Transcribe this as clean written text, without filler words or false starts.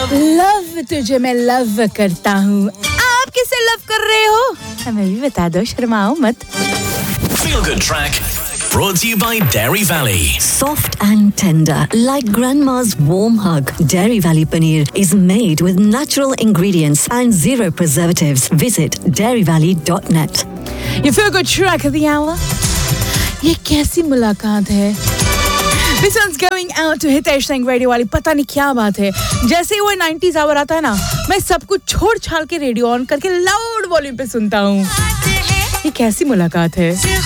Love तुझे मैं love करता हूँ, आप किसे लव कर रहे हो? हमें भी बता दो, शर्माओ मत. Feel Good Track, brought to you by Dairy Valley. Soft and tender, like grandma's warm hug. Dairy Valley paneer is made with natural ingredients and zero preservatives. Visit dairyvalley.net. You feel good track of the hour? ये कैसी मुलाकात है? This one's going out to Hitesh Singh Radio वाली. पता नहीं क्या बात है. जैसे ही वो 90s आवर आता है ना, मैं सब कुछ छोड़ छाड़ के रेडियो ऑन करके लाउड वॉल्यूम पे सुनता हूँ. ये कैसी मुलाकात है?